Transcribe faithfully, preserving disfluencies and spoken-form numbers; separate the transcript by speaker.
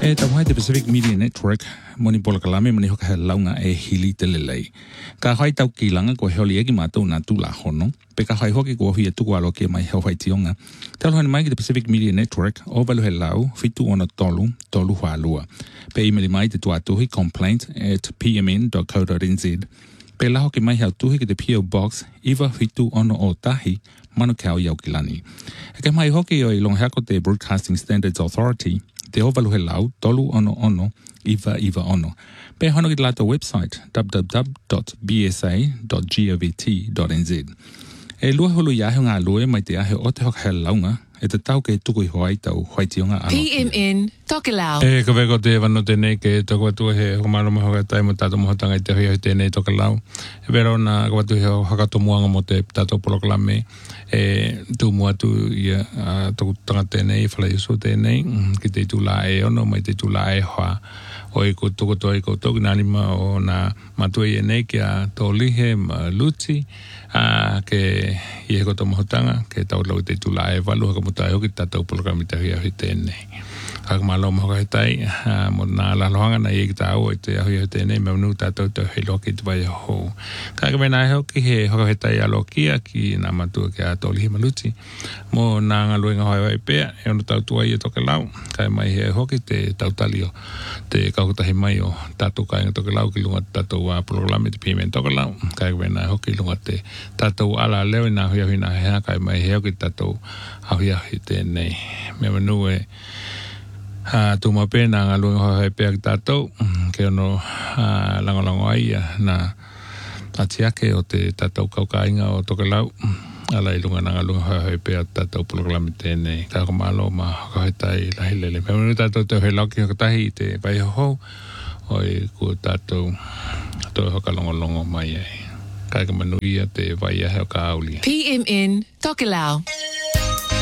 Speaker 1: E tawhai te Pacific Media Network, moni pola kalame mani hoka he launga e hili te lelei. Ka hai tau ki langa ko heoli eki mātou nā tū la hono, pe ka hai hoki ko hui e tuku alo ke mai hau hai tionga. Taloha ni mai ki te Pacific Media Network, o walu he lau, fitu ona tolu, tolu hua lua. Pe imeli mai te tuatuhi complaint at p m n dot co dot n z. Pe la hoki mai hau tuhi ki te P O Box, iwa fitu ono o tahi, manu kau iau ki lani. E ke mai hoki o i long hako te Broadcasting Standards Authority, te ovalu he lau, tolu ono ono, iwa iwa ono. Pe hono ki te lato website, w w w dot b s a dot govt dot n z. E lua hulu iahe ngā lue mai te ahe o te hoka he launga, e te tau ke tuku i hoai tau hoaitionga alo.
Speaker 2: P M N, Tokelau.
Speaker 3: E ka weko te wano tēnei ke toko atu he homaroma hoka tai mo tātou mohotanga i te hui tēnei Tokelau. E wero na ka watu he hakato muanga mo te tātou polokalame. E tū mua tu i a toku tanga tēnei, whala iusu tēnei, ki te tūla e ono, mai te tūla e hoa. O i ko toko toi ko toki nānima o nā matui e nei ki a tō lihe ma luti, a ke i he koto mohotanga, ke tau lau te tūla e walu haka mutai hoki tātou polokalame te hui ahui tēnei. Haka malo mohoka he tai, mo nā lalohanga na i ki tā au i te ahui ahui tēnei, me manu tātou te hei loki te vai hou. Kaka me nā hoki he hoka he tai alo kia ki nā matua ki a tō lihe ma luti. Mo nā ngā luenga hoi wai pēr, e ono tau tua i e Tokelau, kai mai he hoki te tautali o te kaukutahi mai o tātou kai ngā Tokelau ki lunga tātou a polokalame te P M N Tokelau, kai me nā hoki lunga te tātou ala leo i nā hui ahui nā hea, kai mai he hoki tātou ahui ahui tēnei. Me manu e Ha tu ma pena nga luenga hoi pea ki tātou, ke ono langolango aia na atiake o te tātou kaukainga o Tokelau, ala i lunga nga luenga hoi pea tātou polokalame tēnei, kako malo ma hokai lahi lele. Me manu tātou te hoi lauki hokatahi i te vai ho, oi ku tātou tō hoka longolongo mai ai. Kako manu ia te vai ahe o ka aulia.
Speaker 2: P M N, Tokelau.